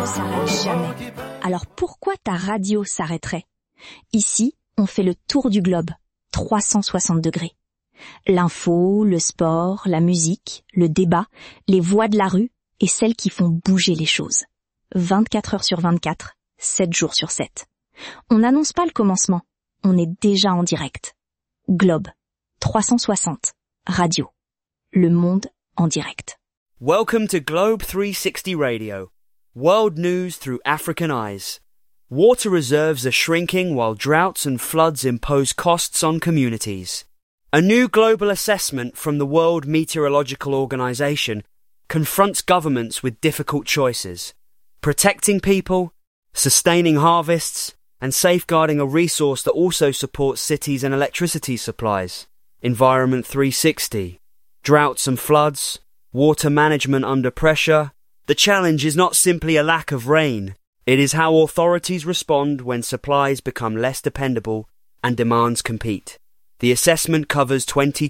ne s'arrête jamais. Alors pourquoi ta radio s'arrêterait? Ici, on fait le tour du globe, 360 degrés. L'info, le sport, la musique, le débat, les voix de la rue et celles qui font bouger les choses. 24 heures sur 24, 7 jours sur 7. On n'annonce pas le commencement, on est déjà en direct. Globe, 360, radio. Le monde en direct. Welcome to Globe 360 Radio. World news through African eyes. Water reserves are shrinking while droughts and floods impose costs on communities. A new global assessment from the World Meteorological Organization confronts governments with difficult choices: protecting people, sustaining harvests, and safeguarding a resource that also supports cities and electricity supplies. Environment 360. Droughts and floods, water management under pressure. The challenge is not simply a lack of rain. It is how authorities respond when supplies become less dependable and demands compete. The assessment covers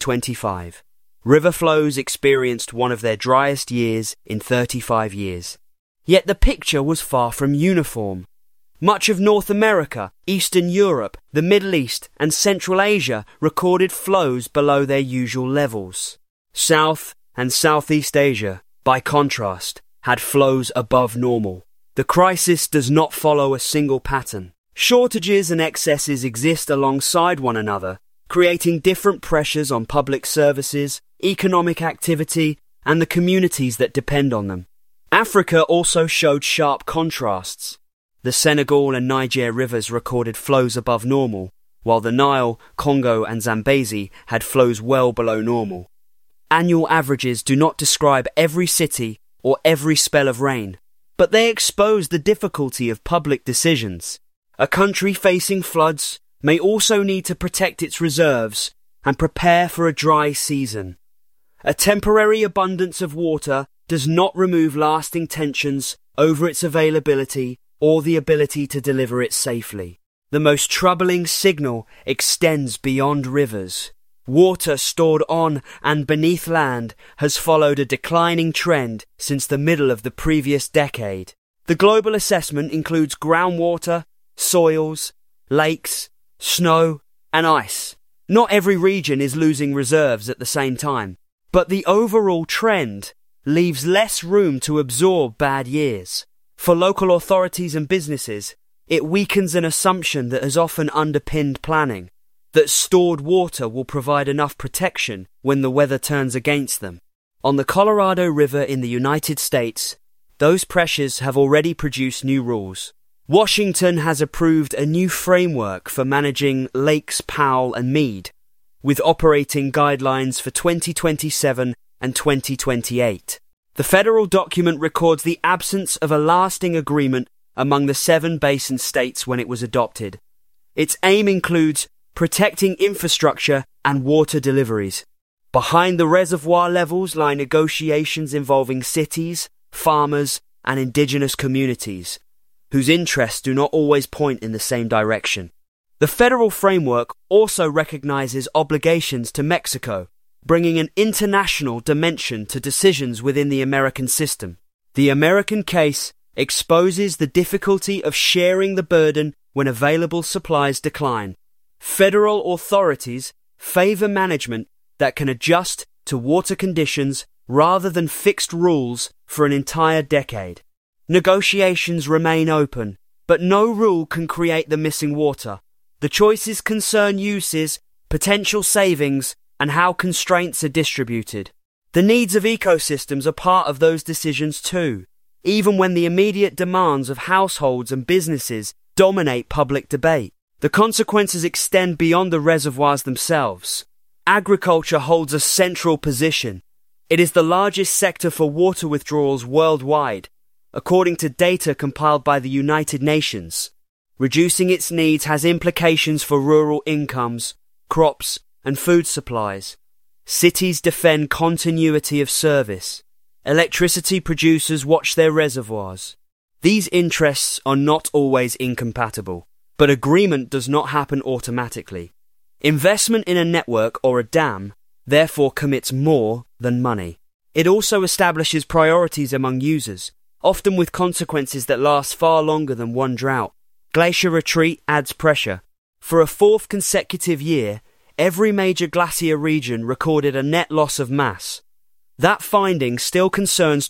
2025. River flows experienced one of their driest years in 35 years. Yet the picture was far from uniform. Much of North America, Eastern Europe, the Middle East and Central Asia recorded flows below their usual levels. South and Southeast Asia, by contrast, had flows above normal. The crisis does not follow a single pattern. Shortages and excesses exist alongside one another, creating different pressures on public services, economic activity, and the communities that depend on them. Africa also showed sharp contrasts. The Senegal and Niger rivers recorded flows above normal, while the Nile, Congo, and Zambezi had flows well below normal. Annual averages do not describe every city or every spell of rain, but they expose the difficulty of public decisions. A country facing floods may also need to protect its reserves and prepare for a dry season. A temporary abundance of water does not remove lasting tensions over its availability or the ability to deliver it safely. The most troubling signal extends beyond rivers. Water stored on and beneath land has followed a declining trend since the middle of the previous decade. The global assessment includes groundwater, soils, lakes, snow, and ice. Not every region is losing reserves at the same time, but the overall trend leaves less room to absorb bad years. For local authorities and businesses, it weakens an assumption that has often underpinned planning, that stored water will provide enough protection when the weather turns against them. On the Colorado River in the United States, those pressures have already produced new rules. Washington has approved a new framework for managing Lakes Powell and Meade, with operating guidelines for 2027 and 2028. The federal document records the absence of a lasting agreement among the 7 basin states when it was adopted. Its aim includes protecting infrastructure and water deliveries. Behind the reservoir levels lie negotiations involving cities, farmers, and indigenous communities, whose interests do not always point in the same direction. The federal framework also recognizes obligations to Mexico, bringing an international dimension to decisions within the American system. The American case exposes the difficulty of sharing the burden when available supplies decline. Federal authorities favor management that can adjust to water conditions rather than fixed rules for an entire decade. Negotiations remain open, but no rule can create the missing water. The choices concern uses, potential savings, and how constraints are distributed. The needs of ecosystems are part of those decisions too, even when the immediate demands of households and businesses dominate public debate. The consequences extend beyond the reservoirs themselves. Agriculture holds a central position. It is the largest sector for water withdrawals worldwide, according to data compiled by the United Nations. Reducing its needs has implications for rural incomes, crops, and food supplies. Cities defend continuity of service. Electricity producers watch their reservoirs. These interests are not always incompatible, but agreement does not happen automatically. Investment in a network or a dam therefore commits more than money. It also establishes priorities among users, often with consequences that last far longer than one drought. Glacier retreat adds pressure. For a fourth consecutive year, every major glacier region recorded a net loss of mass. That finding still concerns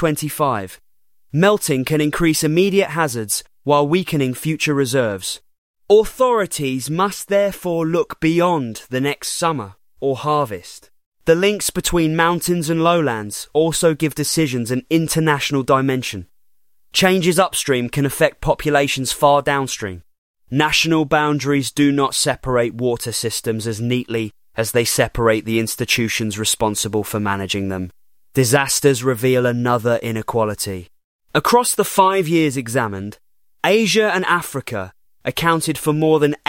2025. Melting can increase immediate hazards while weakening future reserves. Authorities must therefore look beyond the next summer or harvest. The links between mountains and lowlands also give decisions an international dimension. Changes upstream can affect populations far downstream. National boundaries do not separate water systems as neatly as they separate the institutions responsible for managing them. Disasters reveal another inequality. Across the 5 years examined, Asia and Africa accounted for more than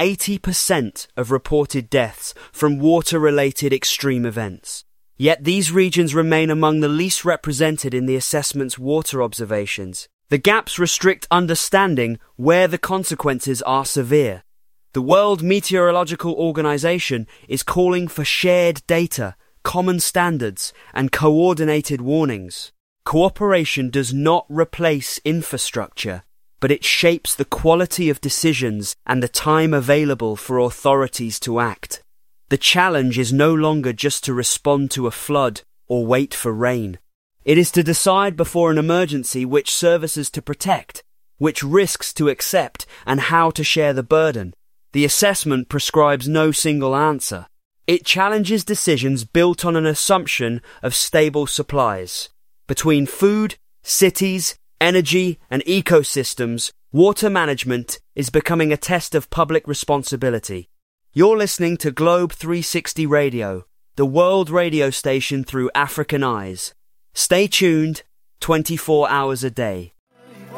80% of reported deaths from water-related extreme events. Yet these regions remain among the least represented in the assessment's water observations. The gaps restrict understanding where the consequences are severe. The World Meteorological Organization is calling for shared data, common standards, and coordinated warnings. Cooperation does not replace infrastructure, but it shapes the quality of decisions and the time available for authorities to act. The challenge is no longer just to respond to a flood or wait for rain. It is to decide before an emergency which services to protect, which risks to accept, and how to share the burden. The assessment prescribes no single answer. It challenges decisions built on an assumption of stable supplies. Between food, cities, energy, and ecosystems, water management is becoming a test of public responsibility. You're listening to Globe 360 Radio, the world radio station through African eyes. Stay tuned 24 hours a day.